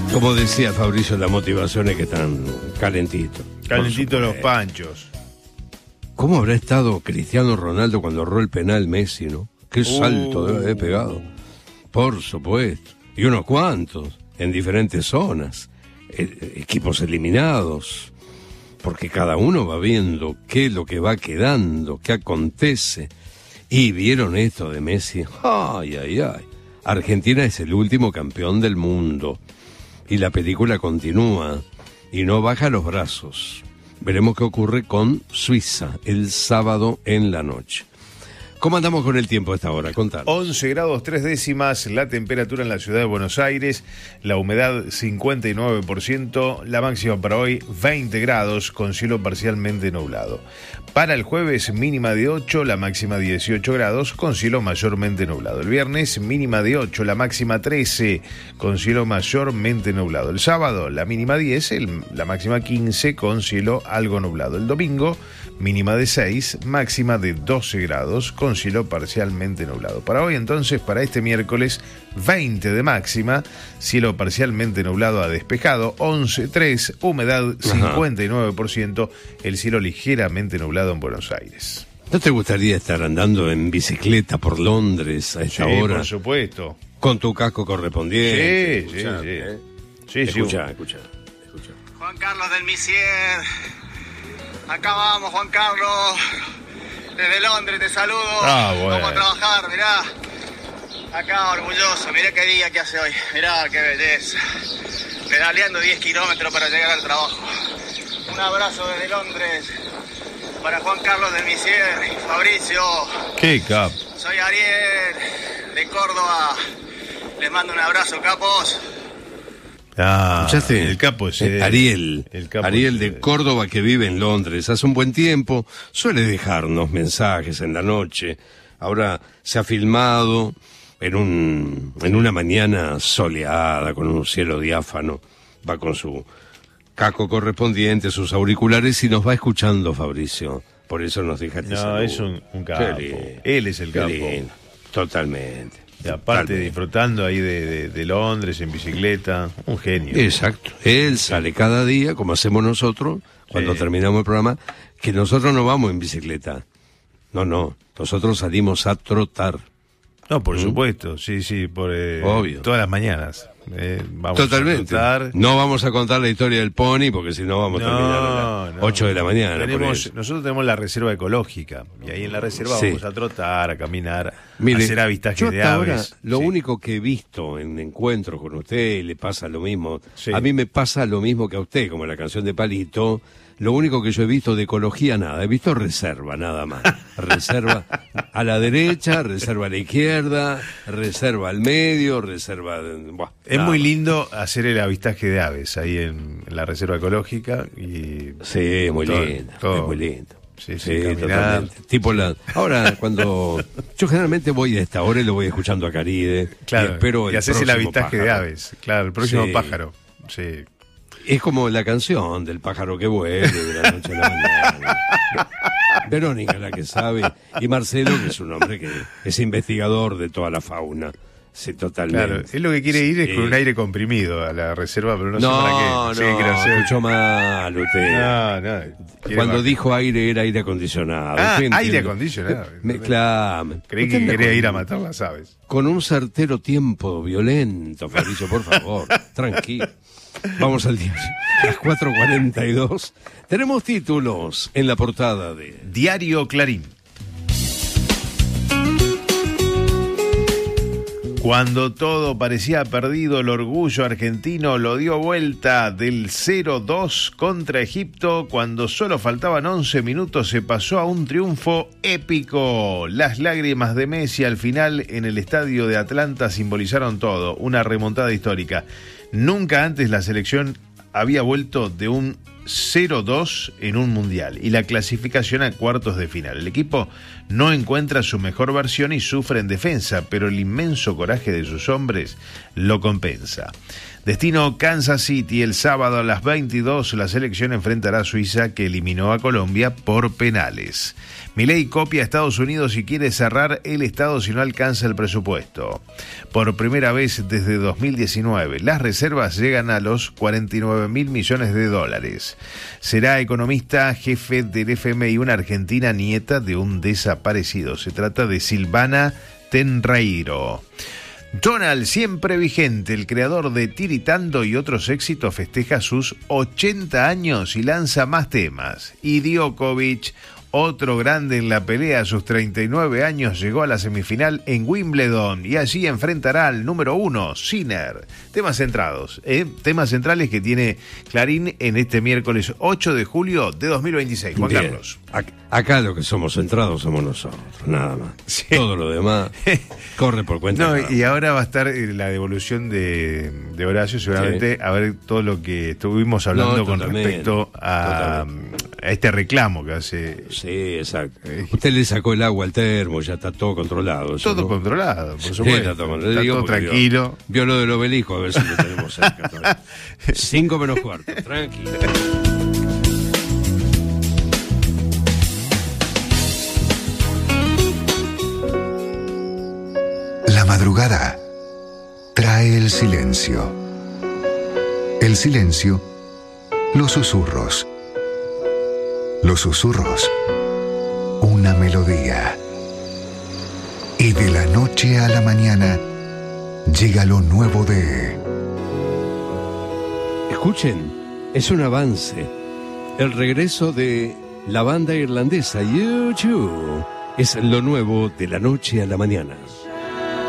Como decía Fabricio, la motivación es que están calentitos. Calentitos los panchos. ¿Cómo habrá estado Cristiano Ronaldo cuando erró el penal Messi, no? Qué salto debe haber pegado. Por supuesto. Y unos cuantos, en diferentes zonas. Equipos eliminados. Porque cada uno va viendo qué es lo que va quedando, qué acontece. Y vieron esto de Messi. Ay, ay, ay. Argentina es el último campeón del mundo. Y la película continúa. Y no baja los brazos. Veremos qué ocurre con Suiza el sábado en la noche. ¿Cómo andamos con el tiempo a esta hora? Contanos. 11 grados 3 décimas, la temperatura en la ciudad de Buenos Aires, la humedad 59%, la máxima para hoy 20 grados con cielo parcialmente nublado. Para el jueves mínima de 8, la máxima 18 grados con cielo mayormente nublado. El viernes mínima de 8, la máxima 13 con cielo mayormente nublado. El sábado la mínima 10, la máxima 15 con cielo algo nublado. El domingo mínima de 6, máxima de 12 grados con cielo parcialmente nublado. Para hoy entonces, para este miércoles, 20 de máxima, cielo parcialmente nublado a despejado, 11.3, humedad 59%, el cielo ligeramente nublado en Buenos Aires. ¿No te gustaría estar andando en bicicleta por Londres a esta hora? Por supuesto. Con tu casco correspondiente. Sí. Escucha. Juan Carlos del Misier. Acá vamos, Juan Carlos. Desde Londres te saludo. Bueno. Vamos a trabajar, mirá. Acá orgulloso, mirá qué día que hace hoy. Mirá qué belleza. Pedaleando 10 kilómetros para llegar al trabajo. Un abrazo desde Londres para Juan Carlos del Misier y Fabricio. Qué cap. Soy Ariel de Córdoba. Les mando un abrazo, capos. ¿Escuchaste? El capo es Ariel. Ariel es de Córdoba, que vive en Londres hace un buen tiempo. Suele dejarnos mensajes en la noche. Ahora se ha filmado en una mañana soleada, con un cielo diáfano. Va con su casco correspondiente, sus auriculares, y nos va escuchando, Fabricio. Por eso nos deja este saludo. Es un capo. Él es el capo. Totalmente. Y aparte disfrutando ahí de Londres en bicicleta, un genio. Exacto. Él sale cada día, como hacemos nosotros, cuando terminamos el programa, que nosotros no vamos en bicicleta. No. Nosotros salimos a trotar. No, por supuesto, sí, obvio. Todas las mañanas. Vamos Totalmente. a trotar. No vamos a contar la historia del pony, porque si no vamos a terminar a las 8 de la mañana. Nosotros tenemos la reserva ecológica, y ahí en la reserva vamos a trotar, a caminar, a hacer avistaje de aves. Ahora, lo único que he visto en encuentros con usted, le pasa lo mismo. Sí. A mí me pasa lo mismo que a usted, como la canción de Palito. Lo único que yo he visto de ecología, nada. He visto reserva, nada más. Reserva a la derecha, reserva a la izquierda, reserva al medio, reserva... es muy lindo hacer el avistaje de aves ahí en la reserva ecológica. Sí, muy lindo. Es muy lindo. Sí, totalmente. Ahora, cuando... Yo generalmente voy a esta hora y lo voy escuchando a Caride. Claro, y haces el avistaje de aves. Claro, el próximo pájaro. Sí. Es como la canción del pájaro que vuelve de la noche a la mañana. Verónica, la que sabe, y Marcelo, que es un hombre que es investigador de toda la fauna. Sí, totalmente. Claro, él lo que quiere ir es con un aire comprimido a la reserva, pero no sé para qué. No, escuchó mal usted. Cuando dijo aire, era aire acondicionado. Aire acondicionado. Creí que quería ir a matar las aves. Con un certero tiempo violento, Fabricio, por favor, tranquilo. Vamos al día. Las 4:42. Tenemos títulos en la portada de Diario Clarín. Cuando todo parecía perdido, el orgullo argentino lo dio vuelta del 0-2 contra Egipto. Cuando solo faltaban 11 minutos se pasó a un triunfo épico. Las lágrimas de Messi al final en el estadio de Atlanta simbolizaron todo, una remontada histórica. Nunca antes la selección había vuelto de un 0-2 en un mundial y la clasificación a cuartos de final. El equipo no encuentra su mejor versión y sufre en defensa, pero el inmenso coraje de sus hombres lo compensa. Destino Kansas City, el sábado a las 22 la selección enfrentará a Suiza, que eliminó a Colombia por penales. Milei copia a Estados Unidos y quiere cerrar el Estado si no alcanza el presupuesto. Por primera vez desde 2019, las reservas llegan a los 49.000 millones de dólares. Será economista jefe del FMI, una argentina nieta de un desaparecido. Se trata de Silvana Tenreiro. Donald, siempre vigente, el creador de Tiritando y otros éxitos, festeja sus 80 años y lanza más temas. Y Djokovic, otro grande en la pelea, a sus 39 años llegó a la semifinal en Wimbledon y allí enfrentará al número 1, Sinner. Temas centrados, temas centrales que tiene Clarín en este miércoles 8 de julio de 2026. Juan Bien. Carlos. Acá lo que somos centrados somos nosotros, nada más. Sí. Todo lo demás corre por cuenta. No, de cada y ahora va a estar la devolución de Horacio, seguramente, Sí. a ver todo lo que estuvimos hablando No, con totalmente, respecto a este reclamo que hace. Sí, exacto. Usted le sacó el agua al termo, ya está todo controlado. eso, Todo ¿no? controlado, por Sí, supuesto. está todo, le Está digo todo porque tranquilo. Vio lo del obelisco, a ver si lo tenemos cerca todavía. 5 menos cuarto, tranquilo. La madrugada trae el silencio. El silencio, los susurros. Los susurros, una melodía. Y de la noche a la mañana llega lo nuevo de... Escuchen, es un avance. El regreso de la banda irlandesa U2 es lo nuevo de la noche a la mañana.